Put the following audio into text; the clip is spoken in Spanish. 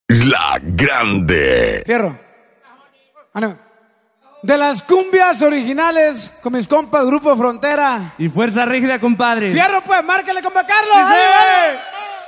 La Grande. Fierro. Ánimo. De las cumbias originales con mis compas Grupo Frontera y Fuerza Rígida, compadre. Fierro, pues, márquele, compa Carlos. ¡Dice!